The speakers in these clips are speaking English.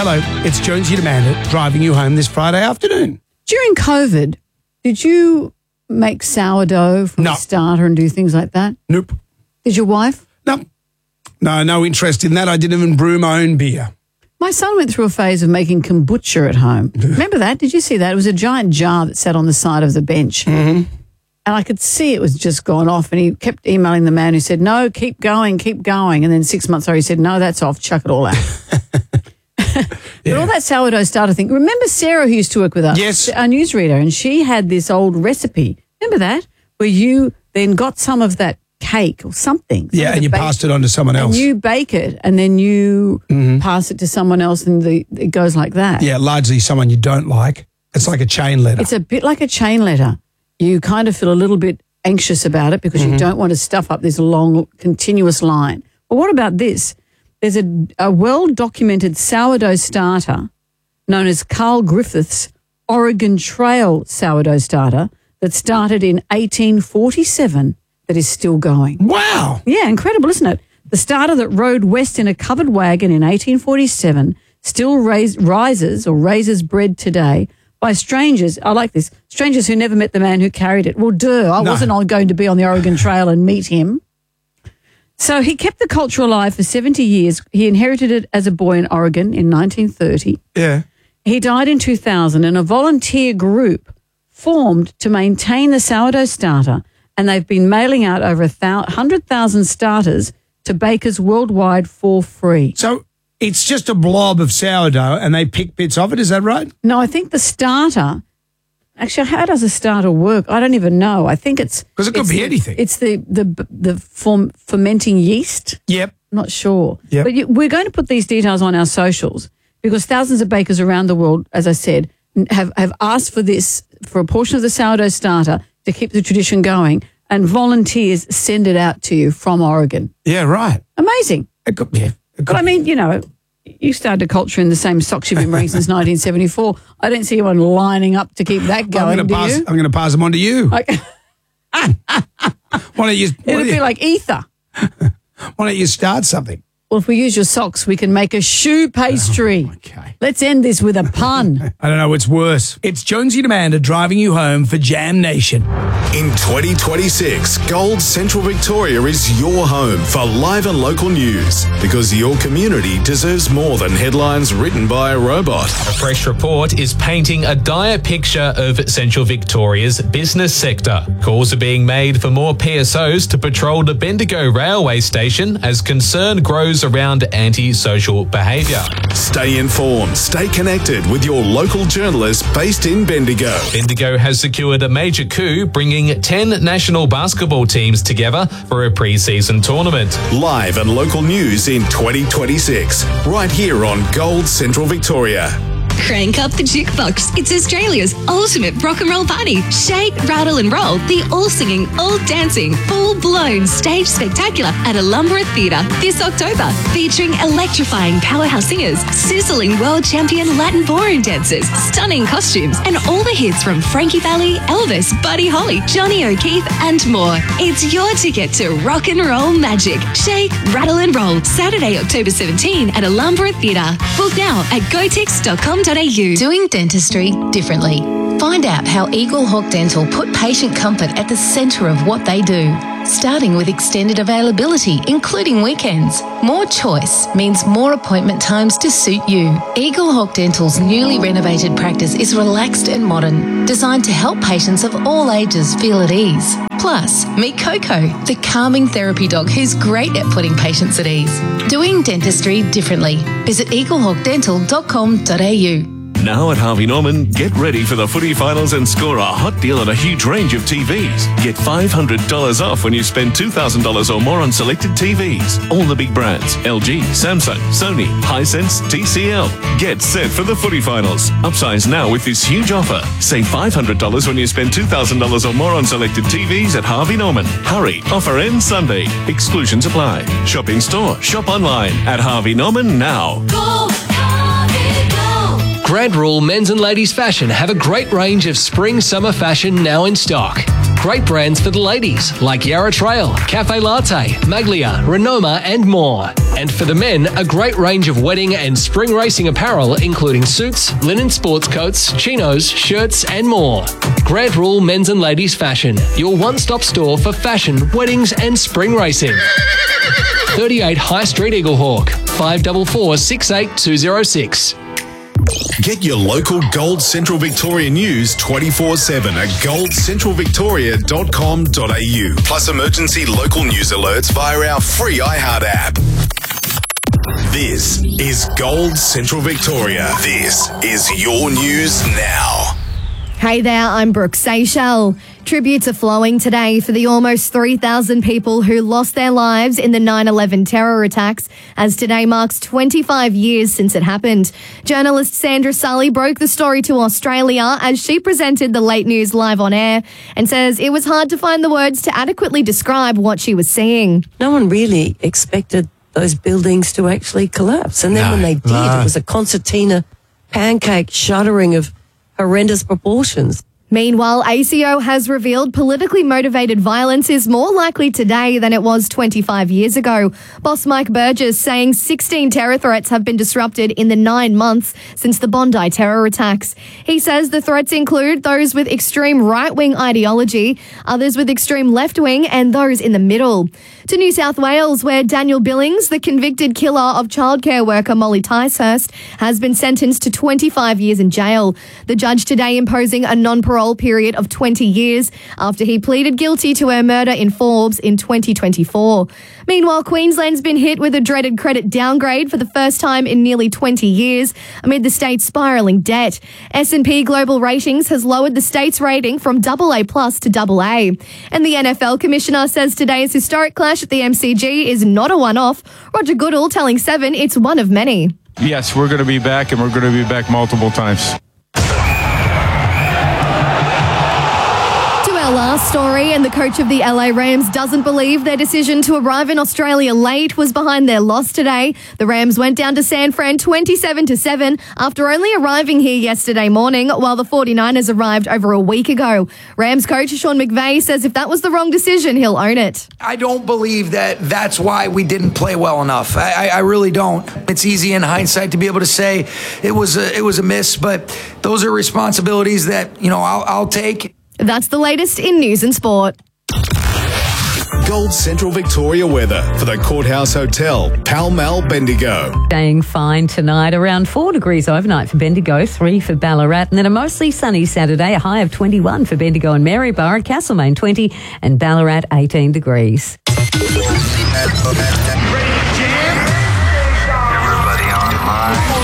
Hello, it's Jonesy and Amanda driving you home this Friday afternoon. During COVID, did you make sourdough from No. a starter and do things like that? Nope. Did your wife? No interest in that. I didn't even brew my own beer. My son went through a phase of making kombucha at home. Remember that? Did you see that? It was a giant jar that sat on the side of the bench. Mm-hmm. And I could see it was just gone off. And he kept emailing the man who said, no, keep going. And then 6 months later, he said, no, that's off. Chuck it all out. But all that sourdough starter thing. Remember Sarah who used to work with us? Yes. Our newsreader. And she had this old recipe. Remember that? Where you then got some of that cake or something. Yeah, and you passed it on to someone else. And you bake it and then you pass it to someone else and it goes like that. Yeah, largely someone you don't like. It's like a chain letter. It's a bit like a chain letter. You kind of feel a little bit anxious about it because you don't want to stuff up this long, continuous line. Well, what about this? There's a well-documented sourdough starter known as Carl Griffith's Oregon Trail sourdough starter that started in 1847 that is still going. Wow. Yeah, incredible, isn't it? The starter that rode west in a covered wagon in 1847 still raises bread today by strangers. I like this. Strangers who never met the man who carried it. Well, I wasn't going to be on the Oregon Trail and meet him. So he kept the culture alive for 70 years. He inherited it as a boy in Oregon in 1930. Yeah. He died in 2000 and a volunteer group formed to maintain the sourdough starter, and they've been mailing out over 100,000 starters to bakers worldwide for free. So it's just a blob of sourdough and they pick bits of it, is that right? No, I think the starter, actually, how does a starter work? I don't even know. I think it's... Because it could be anything. It's the fermenting yeast. Yep. Not sure. Yep. But we're going to put these details on our socials because thousands of bakers around the world, as I said, have asked for this, for a portion of the sourdough starter to keep the tradition going, and volunteers send it out to you from Oregon. Yeah, right. Amazing. It could be. But I mean, you started a culture in the same socks you've been wearing since 1974. I don't see anyone lining up to keep that going, I'm going to pass them on to you. Okay. It'd be like ether. Why don't you start something? Well, if we use your socks, we can make a shoe pastry. Oh, okay. Let's end this with a pun. I don't know what's worse. It's Jonesy and Amanda driving you home for Jam Nation. In 2026, Gold Central Victoria is your home for live and local news because your community deserves more than headlines written by a robot. A fresh report is painting a dire picture of Central Victoria's business sector. Calls are being made for more PSOs to patrol the Bendigo railway station as concern grows around anti-social behaviour. Stay informed, stay connected with your local journalists based in Bendigo. Bendigo has secured a major coup, bringing 10 national basketball teams together for a pre-season tournament. Live and local news in 2026, right here on Gold Central Victoria. Crank up the jukebox. It's Australia's ultimate rock and roll party. Shake, rattle and roll. The all-singing, all-dancing, full-blown stage spectacular at Alumbra Theatre this October. Featuring electrifying powerhouse singers, sizzling world champion Latin ballroom dancers, stunning costumes, and all the hits from Frankie Valli, Elvis, Buddy Holly, Johnny O'Keefe, and more. It's your ticket to rock and roll magic. Shake, rattle and roll. Saturday, October 17 at Alumbra Theatre. Book now at gotix.com.au. Doing dentistry differently. Find out how Eagle Hawk Dental put patient comfort at the centre of what they do. Starting with extended availability, including weekends. More choice means more appointment times to suit you. Eagle Hawk Dental's newly renovated practice is relaxed and modern, designed to help patients of all ages feel at ease. Plus, meet Coco, the calming therapy dog who's great at putting patients at ease. Doing dentistry differently. Visit eaglehawkdental.com.au. Now at Harvey Norman, get ready for the footy finals and score a hot deal on a huge range of TVs. Get $500 off when you spend $2,000 or more on selected TVs. All the big brands, LG, Samsung, Sony, Hisense, TCL. Get set for the footy finals. Upsize now with this huge offer. Save $500 when you spend $2,000 or more on selected TVs at Harvey Norman. Hurry, offer ends Sunday. Exclusions apply. Shop in store, shop online at Harvey Norman now. Go, Harvey, go! Grant Rule Men's and Ladies Fashion have a great range of spring-summer fashion now in stock. Great brands for the ladies like Yarra Trail, Cafe Latte, Maglia, Renoma and more. And for the men, a great range of wedding and spring racing apparel including suits, linen sports coats, chinos, shirts and more. Grant Rule Men's and Ladies Fashion, your one-stop store for fashion, weddings and spring racing. 38 High Street, Eaglehawk, 544 68206. Get your local Gold Central Victoria news 24/7 at goldcentralvictoria.com.au. Plus emergency local news alerts via our free iHeart app. This is Gold Central Victoria. This is your news now. Hey there, I'm Brooke Seychelles. Tributes are flowing today for the almost 3,000 people who lost their lives in the 9/11 terror attacks, as today marks 25 years since it happened. Journalist Sandra Sully broke the story to Australia as she presented the late news live on air and says it was hard to find the words to adequately describe what she was seeing. No one really expected those buildings to actually collapse. And then when they did, it was a concertina pancake shuddering of horrendous proportions. Meanwhile, ACO has revealed politically motivated violence is more likely today than it was 25 years ago. Boss Mike Burgess saying 16 terror threats have been disrupted in the 9 months since the Bondi terror attacks. He says the threats include those with extreme right-wing ideology, others with extreme left-wing, and those in the middle. To New South Wales, where Daniel Billings, the convicted killer of childcare worker Molly Ticehurst, has been sentenced to 25 years in jail. The judge today imposing a non-parole period of 20 years after he pleaded guilty to her murder in Forbes in 2024. Meanwhile, Queensland's been hit with a dreaded credit downgrade for the first time in nearly 20 years amid the state's spiralling debt. S&P Global Ratings has lowered the state's rating from AA+ to AA. And the NFL Commissioner says today's historic clash at the MCG is not a one-off. Roger Goodall telling Seven it's one of many. Yes, we're going to be back, and we're going to be back multiple times. Our last story, and the coach of the LA Rams doesn't believe their decision to arrive in Australia late was behind their loss today. The Rams went down to San Fran 27-7 after only arriving here yesterday morning, while the 49ers arrived over a week ago. Rams coach Sean McVay says if that was the wrong decision, he'll own it. I don't believe that's why we didn't play well enough. I really don't. It's easy in hindsight to be able to say it was a miss, but those are responsibilities that, I'll take. That's the latest in news and sport. Gold Central Victoria weather for the Courthouse Hotel, Pall Mall, Bendigo. Staying fine tonight, around 4 degrees overnight for Bendigo, 3 for Ballarat, and then a mostly sunny Saturday, a high of 21 for Bendigo and Maryborough, Castlemaine 20 and Ballarat 18 degrees. Everybody online.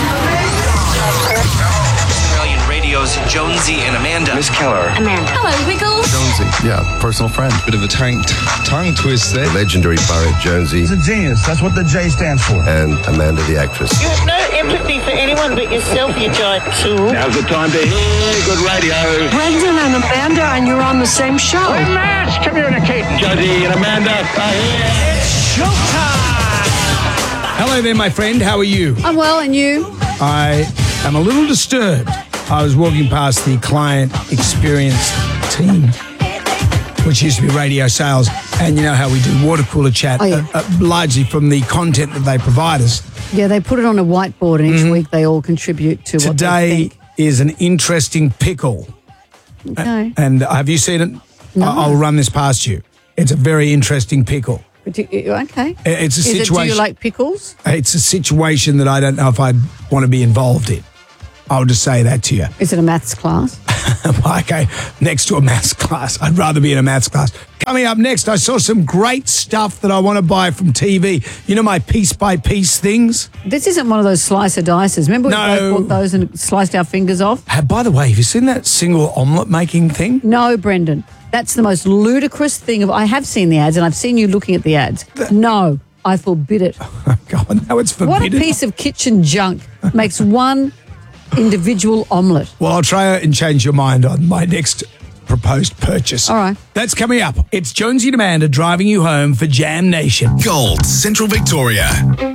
Jonesy and Amanda. Miss Keller. Amanda. Hello, Wiggles. Jonesy. Yeah, personal friend. Bit of a tongue twist there. Legendary Barrett Jonesy. He's a genius. That's what the J stands for. And Amanda the actress. You have no empathy for anyone but yourself, you giant tool. Now's the time to hear good radio. Brendan and Amanda, and you're on the same show. We're matched. Communicate. Jody and Amanda are here. It's showtime. Hello there, my friend. How are you? I'm well, and you? I am a little disturbed. I was walking past the client experience team, which used to be radio sales, and you know how we do water cooler chat, largely from the content that they provide us. Yeah, they put it on a whiteboard, and each week they all contribute to what they think. Today is an interesting pickle. Okay. And have you seen it? No. I'll run this past you. It's a very interesting pickle. Okay. It's a situation. Do you like pickles? It's a situation that I don't know if I'd want to be involved in. I'll just say that to you. Is it a maths class? Okay, next to a maths class. I'd rather be in a maths class. Coming up next, I saw some great stuff that I want to buy from TV. You know my piece-by-piece things? This isn't one of those slicer dices. Remember we both bought those and sliced our fingers off? By the way, have you seen that single omelette making thing? No, Brendan. That's the most ludicrous thing. I have seen the ads, and I've seen you looking at the ads. No, I forbid it. Oh, God, now it's forbidden. What a piece of kitchen junk makes one individual omelette. Well, I'll try and change your mind on my next proposed purchase. All right. That's coming up. It's Jonesy and Amanda driving you home for Jam Nation. Gold Central Victoria.